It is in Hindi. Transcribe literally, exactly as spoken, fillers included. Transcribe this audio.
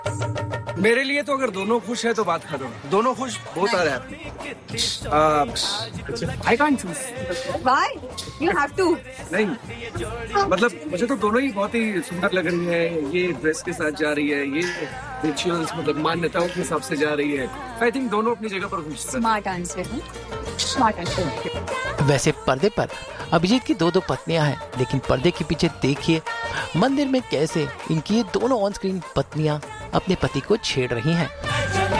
मेरे लिए तो अगर दोनों खुश है तो बात खत्म। दोनों खुश बहुत आ रहा है। I can't choose. Why? You have to. नहीं, मतलब मुझे तो दोनों ही बहुत ही सुंदर लग रही है। ये ड्रेस के साथ जा रही है, ये रिचुअल्स मतलब मान्यताओं के हिसाब से जा रही है। आई थिंक दोनों अपनी जगह पर खुश हैं। Smart answer. Smart answer. वैसे पर्दे पर अभिजीत की दो दो पत्नियां हैं, लेकिन पर्दे के पीछे देखिए मंदिर में कैसे इनकी ये दोनों ऑन स्क्रीन पत्नियां अपने पति को छेड़ रही हैं।